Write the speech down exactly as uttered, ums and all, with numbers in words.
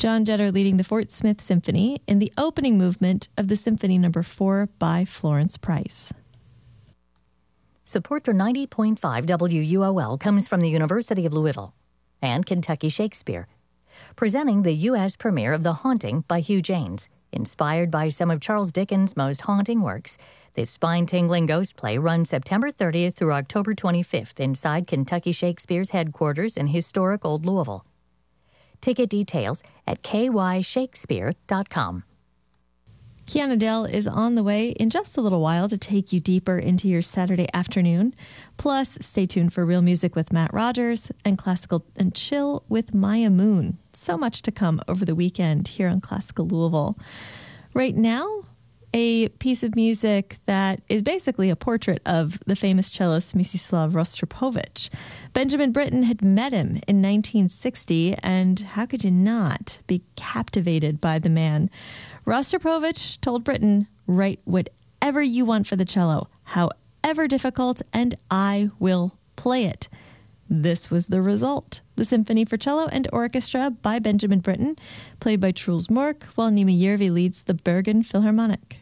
John Jetter leading the Fort Smith Symphony in the opening movement of the Symphony Number four by Florence Price. Support for ninety point five W U O L comes from the University of Louisville and Kentucky Shakespeare, presenting the U S premiere of The Haunting by Hugh Janes. Inspired by some of Charles Dickens' most haunting works, this spine-tingling ghost play runs September thirtieth through October twenty-fifth inside Kentucky Shakespeare's headquarters in historic Old Louisville. Ticket details at k y shakespeare dot com. Kiana Dell is on the way in just a little while to take you deeper into your Saturday afternoon. Plus, stay tuned for Real Music with Matt Rogers and Classical and Chill with Maya Moon. So much to come over the weekend here on Classical Louisville. Right now, a piece of music that is basically a portrait of the famous cellist Mstislav Rostropovich. Benjamin Britten had met him in nineteen sixty, and how could you not be captivated by the man? Rostropovich told Britten, "Write whatever you want for the cello, however difficult, and I will play it." This was the result. The Symphony for Cello and Orchestra by Benjamin Britten, played by Truls Mork, while Nima Järvi leads the Bergen Philharmonic.